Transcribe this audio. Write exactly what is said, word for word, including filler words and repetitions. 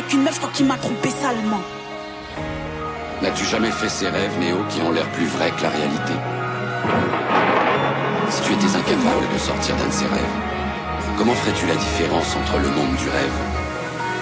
qu'une meuf, je crois qu'il m'a trompé salement. N'as-tu jamais fait ces rêves, Néo, qui ont l'air plus vrais que la réalité? Si tu étais incapable de sortir d'un de ces rêves, comment ferais-tu la différence entre le monde du rêve